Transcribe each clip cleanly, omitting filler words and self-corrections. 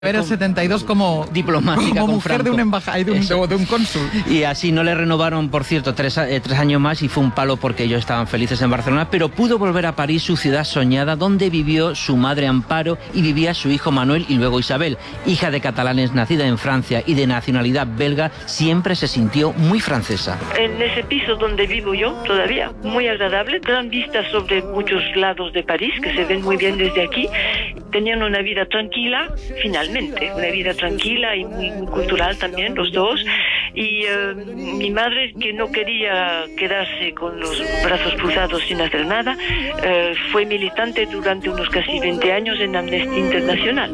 Era el 72 como diplomática, como con mujer Franco. de un embajador, de un cónsul. Y así no le renovaron, por cierto, tres años más, y fue un palo porque ellos estaban felices en Barcelona, pero pudo volver a París, su ciudad soñada, donde vivió su madre Amparo y vivía su hijo Manuel y luego Isabel. Hija de catalanes, nacida en Francia y de nacionalidad belga, siempre se sintió muy francesa. En ese piso donde vivo yo, todavía, muy agradable, gran vista sobre muchos lados de París, que se ven muy bien desde aquí. Tenían una vida tranquila, finalmente, una vida tranquila y muy cultural también, los dos. Y mi madre, que no quería quedarse con los brazos cruzados sin hacer nada, fue militante durante unos casi 20 años en Amnistía Internacional.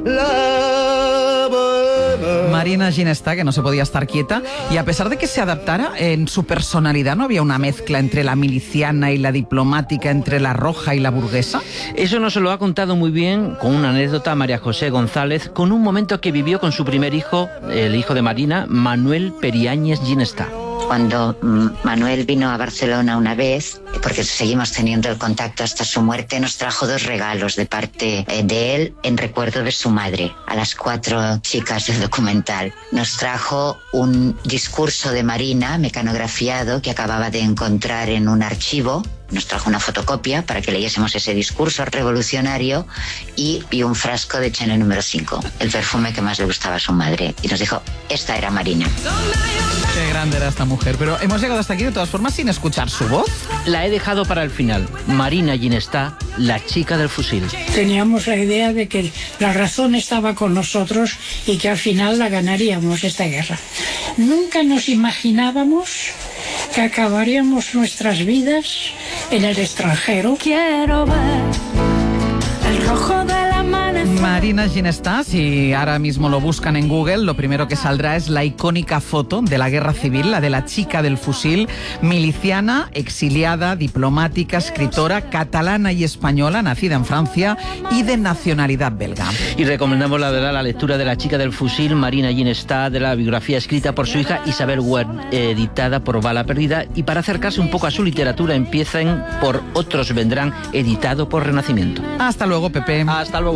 Marina Ginestà, que no se podía estar quieta, y a pesar de que se adaptara, en su personalidad no había una mezcla entre la miliciana y la diplomática, entre la roja y la burguesa. Eso nos lo ha contado muy bien, con una anécdota, María José González, con un momento que vivió con su primer hijo, el hijo de Marina, Manuel Periáñez Ginestà. Cuando Manuel vino a Barcelona una vez, porque seguimos teniendo el contacto hasta su muerte, nos trajo 2 regalos de parte de él en recuerdo de su madre, a las 4 chicas del documental. Nos trajo un discurso de Marina mecanografiado que acababa de encontrar en un archivo. Nos trajo una fotocopia para que leyésemos ese discurso revolucionario y un frasco de Chanel número 5, el perfume que más le gustaba a su madre. Y nos dijo, esta era Marina. Qué grande era esta mujer, pero hemos llegado hasta aquí de todas formas sin escuchar su voz. La he dejado para el final. Marina Ginestà, la chica del fusil. Teníamos la idea de que la razón estaba con nosotros y que al final la ganaríamos esta guerra. Nunca nos imaginábamos que acabaríamos nuestras vidas en el extranjero. Quiero ver el rojo del amanecer. Marina Ginestà, si ahora mismo lo buscan en Google, lo primero que saldrá es la icónica foto de la guerra civil, la de la chica del fusil, miliciana, exiliada, diplomática, escritora, catalana y española, nacida en Francia y de nacionalidad belga. Y recomendamos la lectura de La chica del fusil, Marina Ginestà, de la biografía escrita por su hija Isabel Wert, editada por Bala Perdida. Y para acercarse un poco a su literatura, empiecen por Otros vendrán, editado por Renacimiento. Hasta luego, Pepe. Hasta luego.